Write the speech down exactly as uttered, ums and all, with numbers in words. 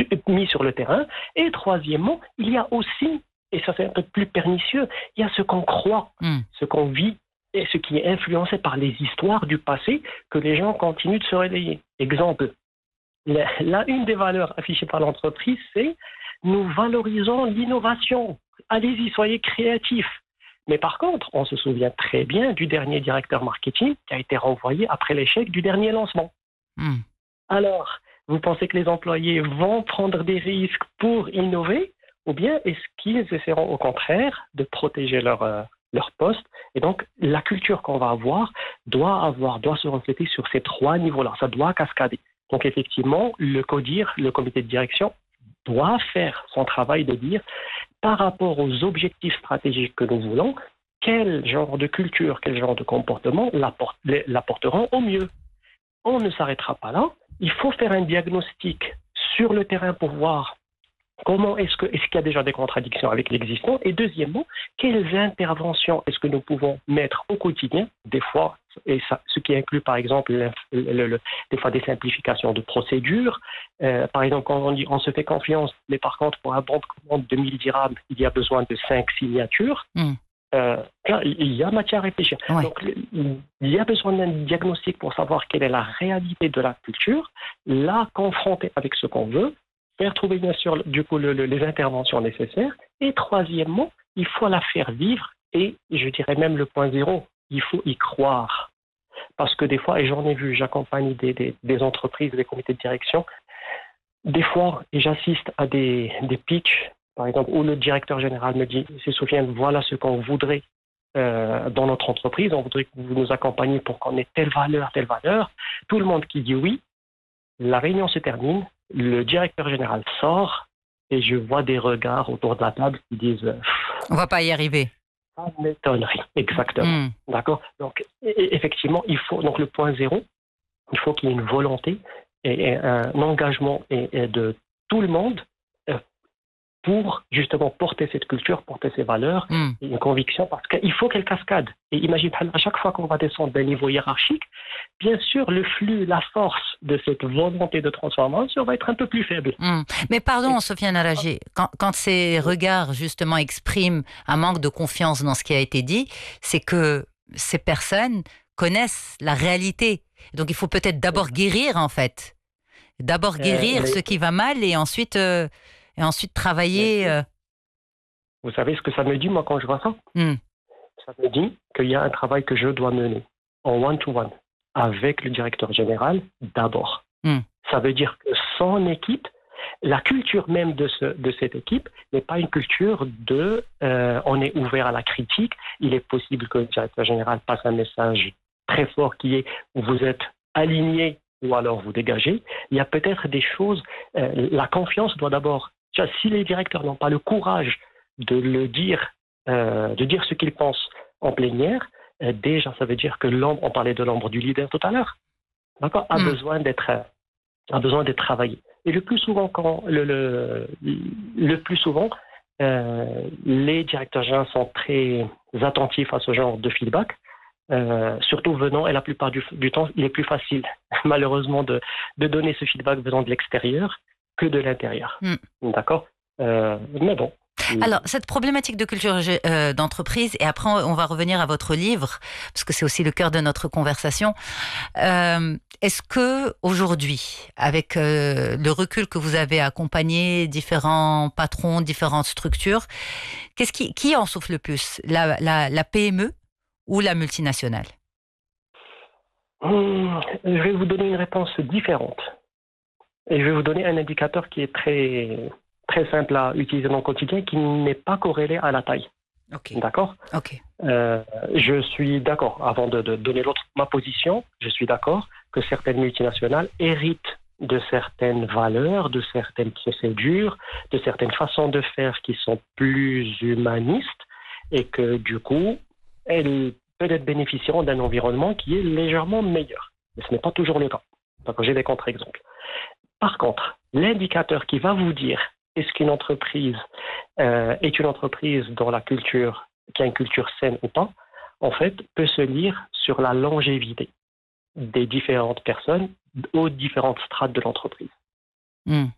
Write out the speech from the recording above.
mis sur le terrain. Et troisièmement, il y a aussi, et ça c'est un peu plus pernicieux, il y a ce qu'on croit, mm. ce qu'on vit, et ce qui est influencé par les histoires du passé que les gens continuent de se relayer. Exemple, la, la une des valeurs affichées par l'entreprise, c'est « nous valorisons l'innovation, allez-y, soyez créatifs ». Mais par contre, on se souvient très bien du dernier directeur marketing qui a été renvoyé après l'échec du dernier lancement. Mm. Alors, vous pensez que les employés vont prendre des risques pour innover, ou bien est-ce qu'ils essaieront au contraire de protéger leur, euh, leur poste? Et donc, la culture qu'on va avoir doit avoir, doit se refléter sur ces trois niveaux-là. Ça doit cascader. Donc, effectivement, le CODIR, le comité de direction, doit faire son travail de dire, par rapport aux objectifs stratégiques que nous voulons, quel genre de culture, quel genre de comportement l'apporteront au mieux. On ne s'arrêtera pas là. Il faut faire un diagnostic sur le terrain pour voir comment est-ce que, est-ce qu'il y a déjà des contradictions avec l'existant, et deuxièmement, quelles interventions est-ce que nous pouvons mettre au quotidien, des fois, et ça, ce qui inclut par exemple le, le, le, des fois des simplifications de procédures. Euh, par exemple, quand on dit on se fait confiance, mais par contre pour un bon de commande de mille dirhams, il y a besoin de cinq signatures. Mm. Euh, là, il y a matière à réfléchir. Ouais. Donc, il y a besoin d'un diagnostic pour savoir quelle est la réalité de la culture, la confronter avec ce qu'on veut, faire trouver bien sûr du coup le, le, les interventions nécessaires. Et troisièmement, il faut la faire vivre et je dirais même le point zéro, il faut y croire. Parce que des fois, et j'en ai vu, j'accompagne des, des, des entreprises, des comités de direction, des fois, et j'assiste à des, des pitchs, par exemple, où le directeur général me dit « C'est Soufiane, voilà ce qu'on voudrait euh, dans notre entreprise, on voudrait que vous nous accompagniez pour qu'on ait telle valeur, telle valeur. » Tout le monde qui dit oui, la réunion se termine, le directeur général sort et je vois des regards autour de la table qui disent « On ne va pas y arriver ». Ça m'étonnerait, exactement. Mm. D'accord. Donc, effectivement, il faut, donc le point zéro, il faut qu'il y ait une volonté et, et un engagement et, et de tout le monde euh, pour justement porter cette culture, porter ces valeurs, mm. et une conviction, parce qu'il faut qu'elle cascade. Et imagine, à chaque fois qu'on va descendre d'un niveau hiérarchique, bien sûr, le flux, la force de cette volonté de transformation va être un peu plus faible. Mm. Mais pardon, Soufiane Arragé, quand, quand ces regards justement expriment un manque de confiance dans ce qui a été dit, c'est que ces personnes connaissent la réalité. Donc il faut peut-être d'abord guérir en fait. D'abord guérir euh, mais... ce qui va mal et ensuite, euh, et ensuite travailler... Euh... Vous savez ce que ça me dit, moi, quand je vois ça? mm. Ça me dit qu'il y a un travail que je dois mener en one-to-one avec le directeur général d'abord. Mm. Ça veut dire que son équipe, la culture même de, ce, de cette équipe n'est pas une culture de euh, on est ouvert à la critique. Il est possible que le directeur général passe un message très fort qui est vous êtes aligné ou alors vous dégagez. Il y a peut-être des choses, euh, la confiance doit d'abord, si les directeurs n'ont pas le courage de le dire, euh, de dire ce qu'ils pensent en plénière, euh, déjà ça veut dire que l'ombre, on parlait de l'ombre du leader tout à l'heure, d'accord, a mm. besoin d'être a besoin d'être travaillé. Et le plus souvent, quand le, le, le plus souvent, euh, les directeurs généraux sont très attentifs à ce genre de feedback, euh, surtout venant, et la plupart du, du temps, il est plus facile, malheureusement, de, de donner ce feedback venant de l'extérieur que de l'intérieur. Mm. D'accord euh, Mais bon. Alors, cette problématique de culture euh, d'entreprise, et après on va revenir à votre livre, parce que c'est aussi le cœur de notre conversation. Euh, est-ce que aujourd'hui, avec euh, le recul que vous avez accompagné différents patrons, différentes structures, qu'est-ce qui, qui en souffre le plus, la, la, la P M E ou la multinationale? Hum, Je vais vous donner une réponse différente. Et je vais vous donner un indicateur qui est très... très simple à utiliser dans le quotidien, qui n'est pas corrélé à la taille. Okay. D'accord okay. euh, Je suis d'accord, avant de, de donner l'autre, ma position, je suis d'accord que certaines multinationales héritent de certaines valeurs, de certaines procédures, de certaines façons de faire qui sont plus humanistes et que du coup, elles peut-être bénéficieront d'un environnement qui est légèrement meilleur. Mais ce n'est pas toujours le cas. Donc, j'ai des contre-exemples. Par contre, l'indicateur qui va vous dire est-ce qu'une entreprise euh, est une entreprise dont la culture, qui a une culture saine ou pas, en fait, peut se lire sur la longévité des différentes personnes aux différentes strates de l'entreprise. Mmh.